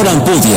Hora Ampudia.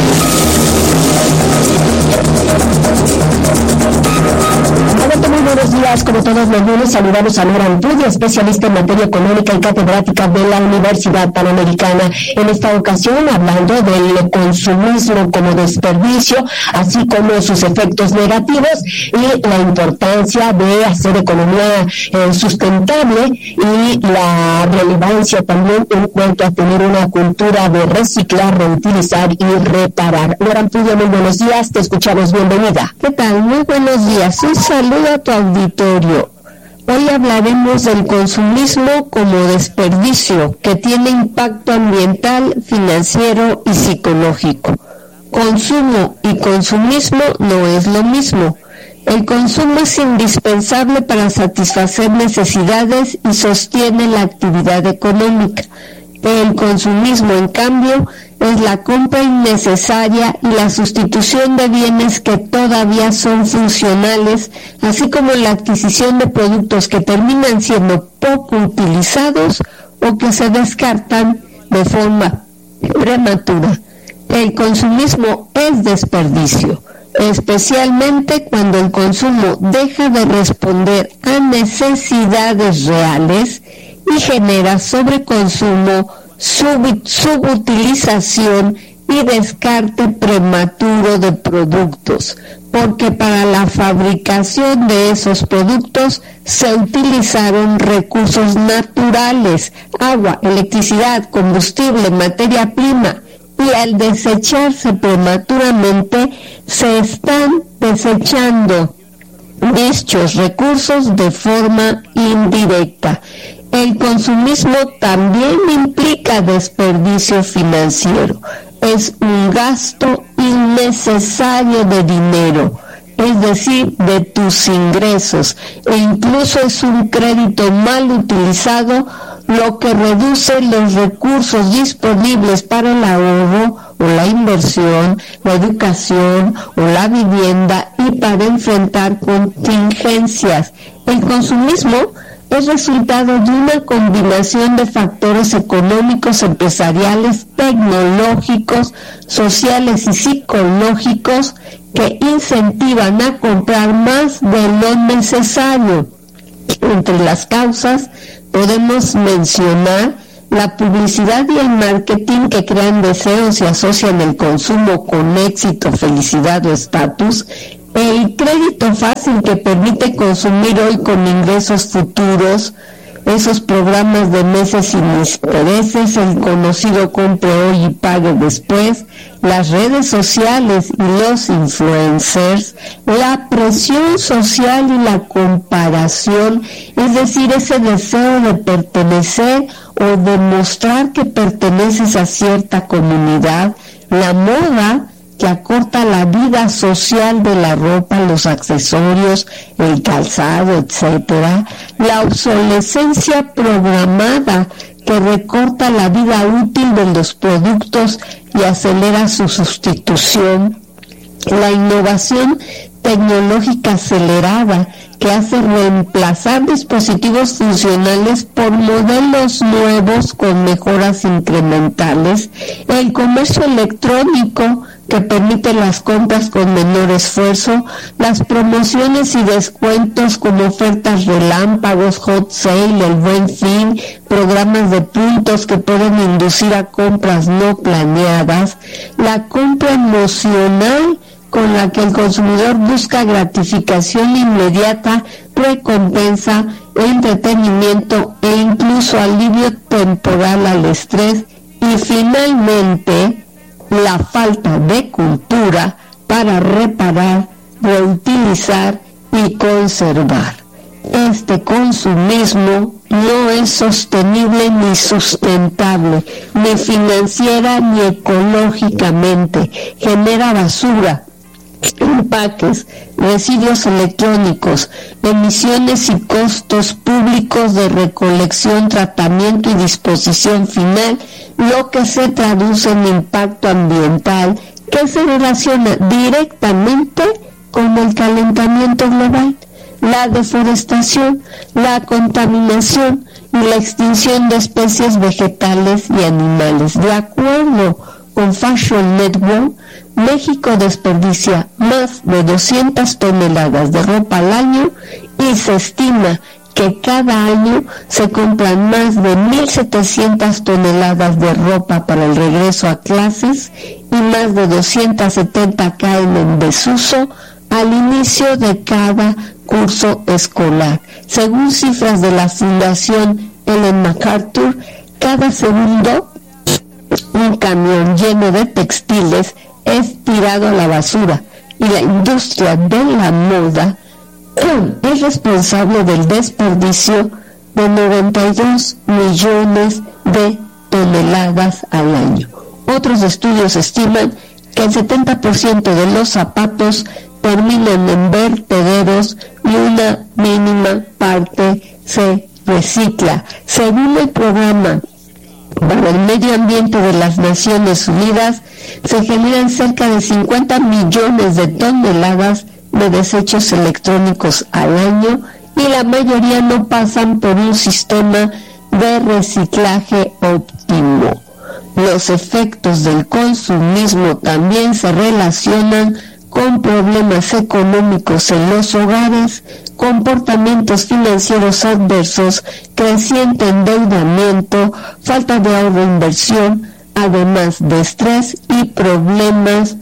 Muy buenos días, como todos los lunes saludamos a Nora Ampudia, especialista en materia económica y catedrática de la Universidad Panamericana. En esta ocasión hablando del consumismo como desperdicio, así como sus efectos negativos y la importancia de hacer economía sustentable y la relevancia también en cuanto a tener una cultura de reciclar, reutilizar y reparar. Nora Ampudia, muy buenos días, te escuchamos, bienvenida. ¿Qué tal? Muy buenos días. Un saludo a tu auditorio. Hoy hablaremos del consumismo como desperdicio que tiene impacto ambiental, financiero y psicológico. Consumo y consumismo no es lo mismo. El consumo es indispensable para satisfacer necesidades y sostiene la actividad económica. El consumismo, en cambio, es la compra innecesaria y la sustitución de bienes que todavía son funcionales, así como la adquisición de productos que terminan siendo poco utilizados o que se descartan de forma prematura. El consumismo es desperdicio, especialmente cuando el consumo deja de responder a necesidades reales y genera sobreconsumo, subutilización y descarte prematuro de productos, porque para la fabricación de esos productos se utilizaron recursos naturales, agua, electricidad, combustible, materia prima, y al desecharse prematuramente se están desechando dichos recursos de forma indirecta. El consumismo también implica desperdicio financiero. Es un gasto innecesario de dinero, es decir, de tus ingresos, e incluso es un crédito mal utilizado, lo que reduce los recursos disponibles para el ahorro o la inversión, la educación o la vivienda y para enfrentar contingencias. El consumismo es resultado de una combinación de factores económicos, empresariales, tecnológicos, sociales y psicológicos que incentivan a comprar más de lo necesario. Entre las causas podemos mencionar la publicidad y el marketing que crean deseos y asocian el consumo con éxito, felicidad o estatus, el crédito fácil que permite consumir hoy con ingresos futuros, esos programas de meses sin intereses, el conocido compre hoy y pague después, las redes sociales y los influencers, la presión social y la comparación, es decir, ese deseo de pertenecer o demostrar que perteneces a cierta comunidad, la moda que acorta la vida social de la ropa, los accesorios, el calzado, etcétera, la obsolescencia programada que recorta la vida útil de los productos y acelera su sustitución, la innovación tecnológica acelerada que hace reemplazar dispositivos funcionales por modelos nuevos con mejoras incrementales, el comercio electrónico que permite las compras con menor esfuerzo, las promociones y descuentos como ofertas relámpagos, hot sale, el buen fin, programas de puntos que pueden inducir a compras no planeadas, la compra emocional con la que el consumidor busca gratificación inmediata, recompensa, entretenimiento e incluso alivio temporal al estrés, y finalmente la falta de cultura para reparar, reutilizar y conservar. Este consumismo no es sostenible ni sustentable, ni financiera ni ecológicamente. Genera basura, empaques, residuos electrónicos, emisiones y costos públicos de recolección, tratamiento y disposición final, lo que se traduce en impacto ambiental que se relaciona directamente con el calentamiento global, la deforestación, la contaminación y la extinción de especies vegetales y animales. De acuerdo con Fashion Network, México desperdicia más de 200 toneladas de ropa al año y se estima que cada año se compran más de 1.700 toneladas de ropa para el regreso a clases y más de 270 caen en desuso al inicio de cada curso escolar. Según cifras de la Fundación Ellen MacArthur, cada segundo un camión lleno de textiles es tirado a la basura y la industria de la moda es responsable del desperdicio de 92 millones de toneladas al año. Otros estudios estiman que el 70% de los zapatos terminan en vertederos y una mínima parte se recicla. Según el programa para el medio ambiente de las Naciones Unidas, se generan cerca de 50 millones de toneladas de desechos electrónicos al año y la mayoría no pasan por un sistema de reciclaje óptimo. Los efectos del consumismo también se relacionan con problemas económicos en los hogares, comportamientos financieros adversos, creciente endeudamiento, falta de ahorro e inversión, además de estrés y problemas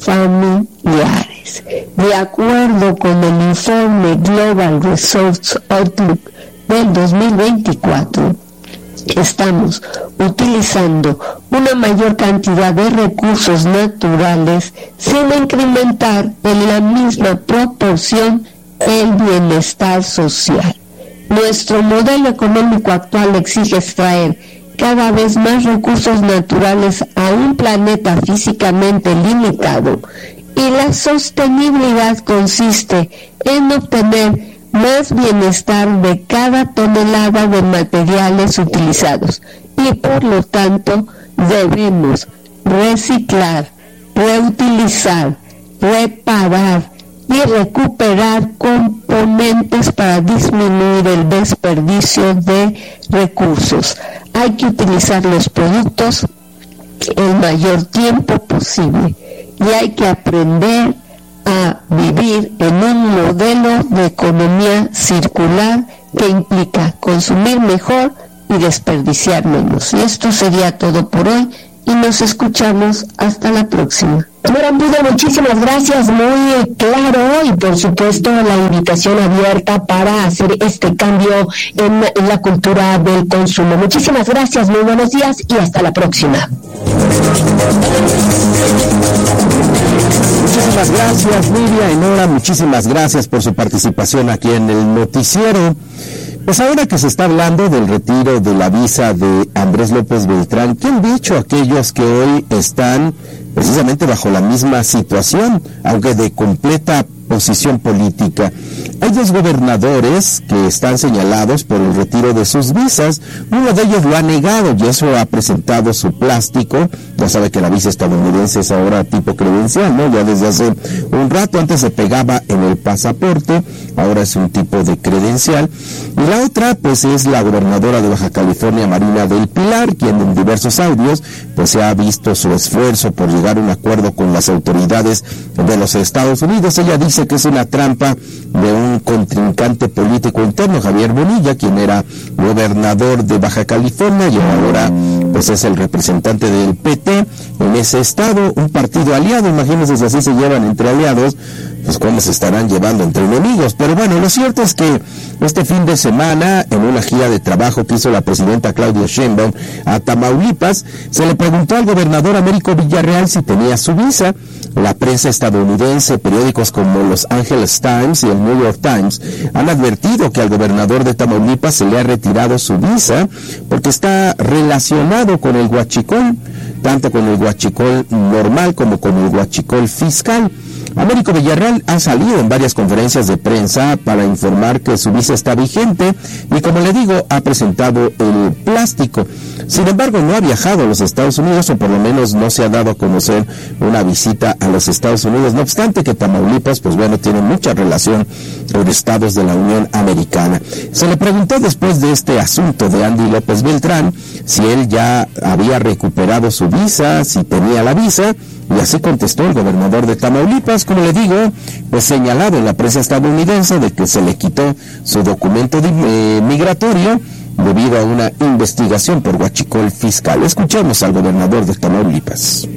familiares. De acuerdo con el informe Global Resource Outlook del 2024, estamos utilizando una mayor cantidad de recursos naturales sin incrementar en la misma proporción el bienestar social. Nuestro modelo económico actual exige extraer cada vez más recursos naturales a un planeta físicamente limitado, y la sostenibilidad consiste en obtener más bienestar de cada tonelada de materiales utilizados, y por lo tanto debemos reciclar, reutilizar, reparar y recuperar componentes para disminuir el desperdicio de recursos. Hay que utilizar los productos el mayor tiempo posible y hay que aprender a vivir en un modelo de economía circular que implica consumir mejor y desperdiciar menos. Y esto sería todo por hoy y nos escuchamos hasta la próxima. Señora Ambudo, muchísimas gracias, muy claro, y por supuesto la invitación abierta para hacer este cambio en la cultura del consumo. Muchísimas gracias, muy buenos días y hasta la próxima. Muchísimas gracias, Lidia Enora, muchísimas gracias por su participación aquí en el noticiero. Pues ahora que se está hablando del retiro de la visa de Andrés López Beltrán, ¿qué han dicho aquellos que hoy están precisamente bajo la misma situación, aunque de completa posición política? Hay dos gobernadores que están señalados por el retiro de sus visas. Uno de ellos lo ha negado y eso ha presentado su plástico. Ya sabe que la visa estadounidense es ahora tipo credencial, ¿no? Ya desde hace un rato, antes se pegaba en el pasaporte, ahora es un tipo de credencial. Y la otra, pues, es la gobernadora de Baja California, Marina del Pilar, quien en diversos audios, pues, se ha visto su esfuerzo por llegar a un acuerdo con las autoridades de los Estados Unidos. Ella dice que es una trampa de un contrincante político interno, Javier Bonilla, quien era gobernador de Baja California y ahora pues es el representante del PT en ese estado, un partido aliado. Imagínense si así se llevan entre aliados, pues cómo se estarán llevando entre enemigos. Pero bueno, lo cierto es que este fin de semana, en una gira de trabajo que hizo la presidenta Claudia Sheinbaum a Tamaulipas, se le preguntó al gobernador Américo Villarreal si tenía su visa. La prensa estadounidense, periódicos como Los Angeles Times y el New York Times han advertido que al gobernador de Tamaulipas se le ha retirado su visa porque está relacionado con el huachicol, tanto con el huachicol normal como con el huachicol fiscal. Américo Villarreal ha salido en varias conferencias de prensa para informar que su visa está vigente y, como le digo, ha presentado el plástico. Sin embargo, no ha viajado a los Estados Unidos, o por lo menos no se ha dado a conocer una visita a los Estados Unidos, no obstante que Tamaulipas, pues bueno, tiene mucha relación con estados de la Unión Americana. Se le preguntó después de este asunto de Andy López Beltrán si él ya había recuperado su visa, si tenía la visa, y así contestó el gobernador de Tamaulipas, como le digo, pues señalado en la prensa estadounidense de que se le quitó su documento migratorio debido a una investigación por huachicol fiscal. Escuchemos al gobernador de Tamaulipas.